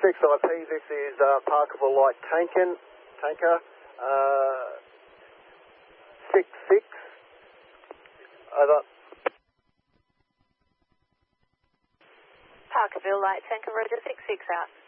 6IP, this is Parkerville Light Tanker, 66, over. Parkerville Light Tanker, Roger 66 out.